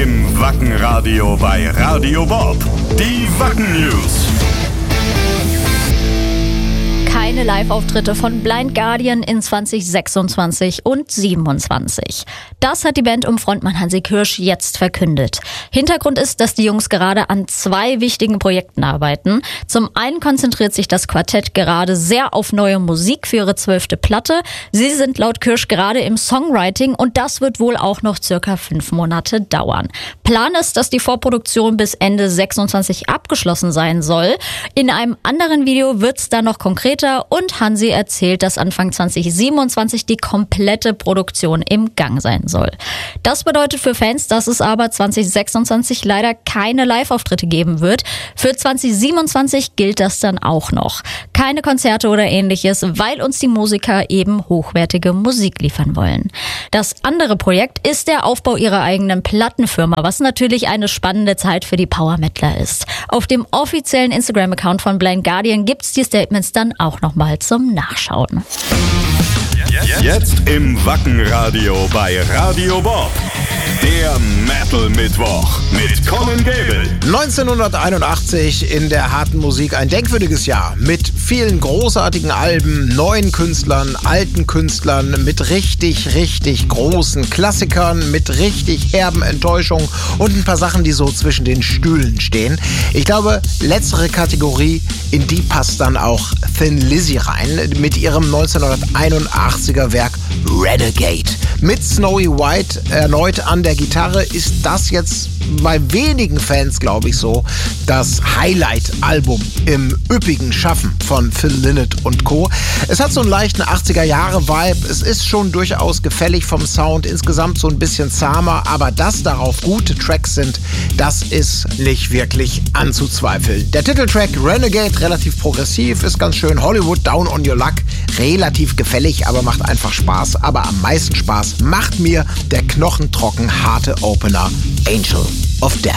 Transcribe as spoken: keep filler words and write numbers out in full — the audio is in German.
im Wacken-Radio bei Radio Bob. Die Wacken News. Keine Live-Auftritte von Blind Guardian in zwanzig sechsundzwanzig und siebenundzwanzig. Das hat die Band um Frontmann Hansi Kürsch jetzt verkündet. Hintergrund ist, dass die Jungs gerade an zwei wichtigen Projekten arbeiten. Zum einen konzentriert sich das Quartett gerade sehr auf neue Musik für ihre zwölfte Platte. Sie sind laut Kürsch gerade im Songwriting und das wird wohl auch noch circa fünf Monate dauern. Plan ist, dass die Vorproduktion bis Ende sechsundzwanzig abgeschlossen sein soll. In einem anderen Video wird's dann noch konkreter und Hansi erzählt, dass Anfang zwanzig siebenundzwanzig die komplette Produktion im Gang sein soll. Das bedeutet für Fans, dass es aber zwanzig sechsundzwanzig leider keine Live-Auftritte geben wird. Für zwanzig siebenundzwanzig gilt das dann auch noch. Keine Konzerte oder ähnliches, weil uns die Musiker eben hochwertige Musik liefern wollen. Das andere Projekt ist der Aufbau ihrer eigenen Plattenfirma, was natürlich eine spannende Zeit für die Power-Metaler ist. Auf dem offiziellen Instagram-Account von Blind Guardian gibt's die Statements dann auch nochmal zum Nachschauen. Jetzt im Wacken-Radio bei Radio Bob. Der Metal-Mittwoch mit Colin Gable. neunzehnhunderteinundachtzig in der harten Musik ein denkwürdiges Jahr mit vielen großartigen Alben, neuen Künstlern, alten Künstlern, mit richtig, richtig großen Klassikern, mit richtig herben Enttäuschungen und ein paar Sachen, die so zwischen den Stühlen stehen. Ich glaube, letztere Kategorie, in die passt dann auch Thin Lizzy rein mit ihrem neunzehnhunderteinundachtziger Werk Renegade. Mit Snowy White erneut an der Gitarre ist das jetzt bei wenigen Fans, glaube ich, so das Highlight-Album im üppigen Schaffen von Phil Lynott und Co. Es hat so einen leichten achtziger-Jahre-Vibe. Es ist schon durchaus gefällig vom Sound, insgesamt so ein bisschen zahmer, aber dass darauf gute Tracks sind, das ist nicht wirklich anzuzweifeln. Der Titeltrack Renegade, relativ progressiv, ist ganz schön. Hollywood Down on Your Luck, relativ gefällig, aber macht einfach Spaß. Aber am meisten Spaß macht mir der knochentrocken harte Opener Angel of Death.